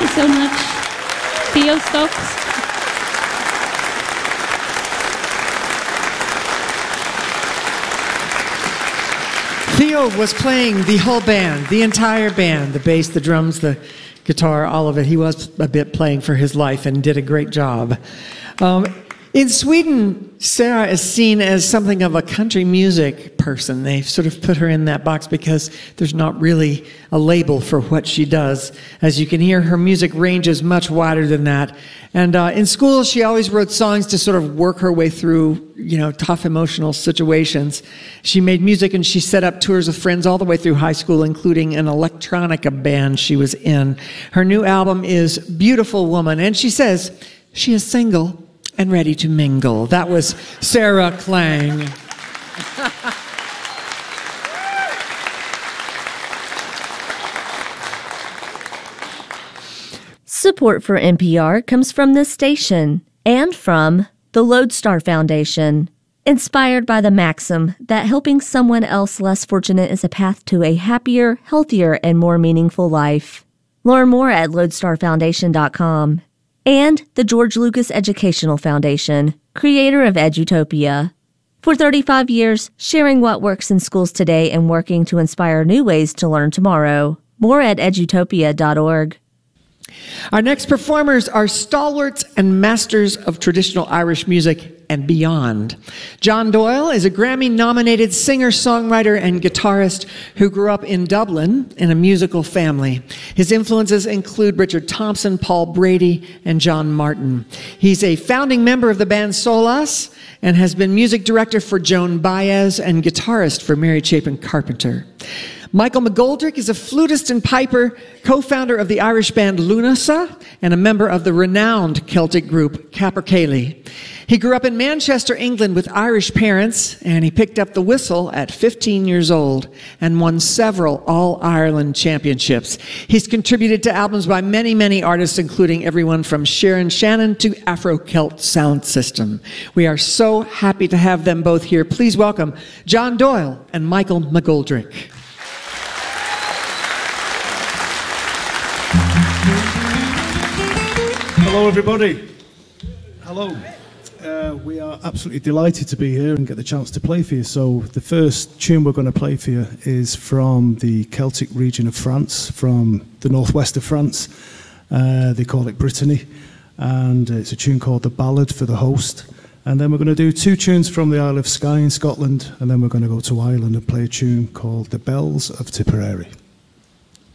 you so much. Theo Stokes. Theo was playing the whole band, the entire band, the bass, the drums, the guitar, all of it. He was a bit playing for his life and did a great job. In Sweden, Sarah is seen as something of a country music person. They sort of put her in that box because there's not really a label for what she does. As you can hear, her music range is much wider than that. And in school, she always wrote songs to sort of work her way through, tough emotional situations. She made music and she set up tours with friends all the way through high school, including an electronica band she was in. Her new album is Beautiful Woman, and she says she is single and ready to mingle. That was Sarah Klang. Support for NPR comes from this station and from the Lodestar Foundation, inspired by the maxim that helping someone else less fortunate is a path to a happier, healthier, and more meaningful life. Learn more at lodestarfoundation.com. And the George Lucas Educational Foundation, creator of Edutopia. For 35 years, sharing what works in schools today and working to inspire new ways to learn tomorrow. More at edutopia.org. Our next performers are stalwarts and masters of traditional Irish music and beyond. John Doyle is a Grammy-nominated singer-songwriter and guitarist who grew up in Dublin in a musical family. His influences include Richard Thompson, Paul Brady, and John Martin. He's a founding member of the band Solas and has been music director for Joan Baez and guitarist for Mary Chapin Carpenter. Michael McGoldrick is a flutist and piper, co-founder of the Irish band Lunasa, and a member of the renowned Celtic group Capercaillie. He grew up in Manchester, England with Irish parents, and he picked up the whistle at 15 years old and won several All-Ireland championships. He's contributed to albums by many, many artists, including everyone from Sharon Shannon to Afro-Celt Sound System. We are so happy to have them both here. Please welcome John Doyle and Michael McGoldrick. Hello, everybody. Hello. We are absolutely delighted to be here and get the chance to play for you. So the first tune we're going to play for you is from the Celtic region of France, from the northwest of France. They call it Brittany, and it's a tune called The Ballad for the Host. And then we're going to do two tunes from the Isle of Skye in Scotland, and then we're going to go to Ireland and play a tune called The Bells of Tipperary.